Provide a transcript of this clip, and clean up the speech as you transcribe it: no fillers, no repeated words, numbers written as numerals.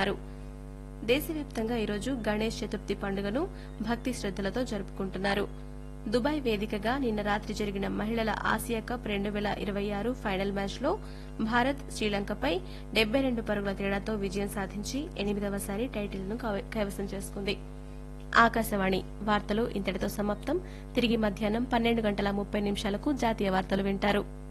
జరుపుకుంటున్నారు. దేశవ్యాప్తంగా ఈరోజు గణేష్ చతుర్థి పండుగను భక్తి శ్రద్దలతో జరుపుకుంటున్నారు. దుబాయ్ వేదికగా నిన్న రాత్రి జరిగిన మహిళల ఆసియా కప్ 2026 ఫైనల్ మ్యాచ్లో భారత్ శ్రీలంకపై 72 పరుగుల తేడాతో విజయం సాధించి 8వసారి టైటిల్ను కైవసం చేసుకుంది. ఆకాశవాణి వార్తలు ఇంతటితో సమాప్తం. తిరిగి మధ్యాహ్నం 12:30 జాతీయ వార్తలు వింటారు.